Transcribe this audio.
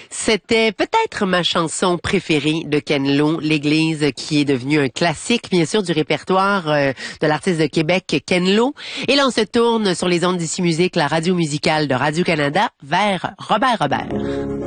C'était peut-être ma chanson préférée de Ken Lo, L'Église, qui est devenue un classique, bien sûr, du répertoire de l'artiste de Québec, Ken Lo. Et là, on se tourne sur les ondes d'ici musique, la radio musicale de Radio-Canada, vers Robert Robert.